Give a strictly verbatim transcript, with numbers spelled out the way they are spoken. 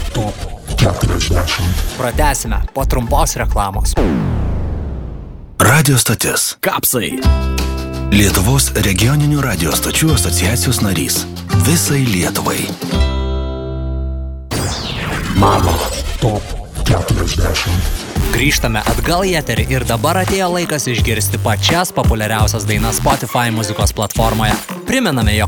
Top keturiasdešimt. Pratęsime po trumpos reklamos. Radio stotis. Kapsai. Lietuvos regioninių radio stočių asociacijos narys. Visai Lietuvai. Mano Top keturiasdešimt. Grįžtame atgal į eterį ir dabar atėjo laikas išgirsti pačias populiariausias dainas Spotify muzikos platformoje. Primename, jog